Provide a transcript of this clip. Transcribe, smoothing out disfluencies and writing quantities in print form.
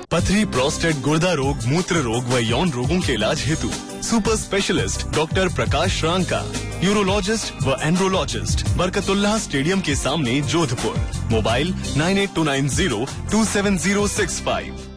पथरी, प्रोस्टेट, गुर्दा रोग, मूत्र रोग व यौन रोगों के इलाज हेतु सुपर स्पेशलिस्ट डॉक्टर प्रकाश रांका, यूरोलॉजिस्ट व एंड्रोलॉजिस्ट, बरकतुल्लाह स्टेडियम के सामने, जोधपुर। मोबाइल 9829027065।